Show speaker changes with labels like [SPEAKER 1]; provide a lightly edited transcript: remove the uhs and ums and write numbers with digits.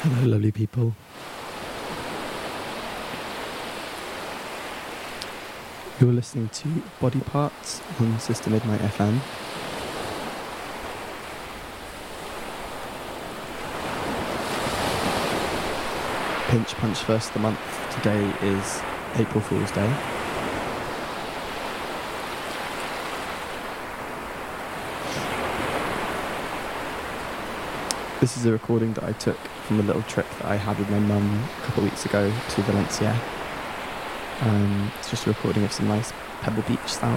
[SPEAKER 1] Hello, lovely people. You're listening to Body Parts on Sister Midnight FM. Pinch Punch first of the month. Today is April Fool's Day. This is a recording that I took from a little trip that I had with my mum a couple of weeks ago to Valencia. It's just a recording of some nice Pebble Beach sound.